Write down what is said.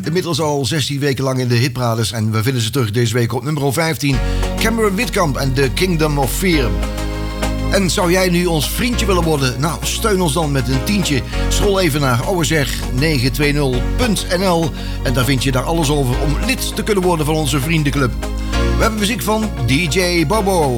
Inmiddels al 16 weken lang in de hitparades en we vinden ze terug deze week op nummer 15. Cameron Whitkamp en The Kingdom of Fear. En zou jij nu ons vriendje willen worden? Nou, steun ons dan met een tientje. Scroll even naar ouwezeg920.nl en daar vind je daar alles over om lid te kunnen worden van onze vriendenclub. We hebben muziek van DJ Bobo.